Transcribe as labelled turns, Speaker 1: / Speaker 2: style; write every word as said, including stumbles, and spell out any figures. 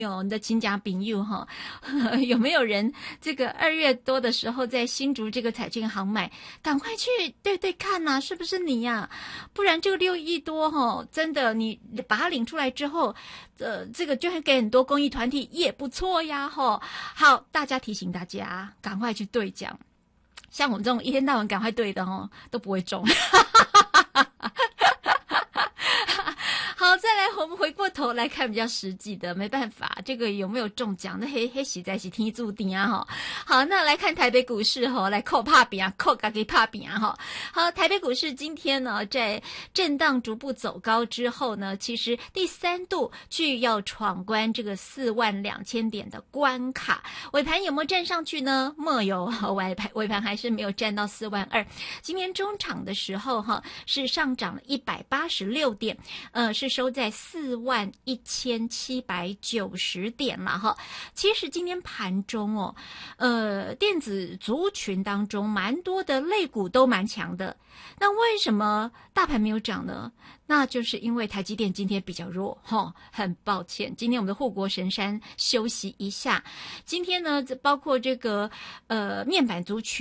Speaker 1: 有你的亲家朋友哈，有没有人这个二月多的时候在新竹这个彩券行买？赶快去对对看呐、啊，是不是你呀、啊？不然这个六亿多哈，真的你把它领出来之后，呃，这个就会给很多公益团体也不错呀哈。好，大家提醒大家，赶快去兑奖。像我们这种一天到晚赶快兑的哦，都不会中。好，再来，我们回过头来看比较实际的，没办法，这个有没有中奖？那黑黑实在是天注定啊！哈，好，那来看台北股市哈，来扣怕饼啊，扣嘎给怕饼啊！哈，好，台北股市今天呢，在震荡逐步走高之后呢，其实第三度去要闯关这个四万两千点的关卡，尾盘有没有站上去呢？没有，尾盘尾盘还是没有站到四万二。今天中场的时候哈，是上涨了一百八十六点，呃，是收在四万一千七百九十点了哈。其实今天盘中哦，呃，电子族群当中蛮多的类股都蛮强的。那为什么大盘没有涨呢？那就是因为台积电今天比较弱哈，很抱歉，今天我们的护国神山休息一下。今天呢，包括这个呃面板族群。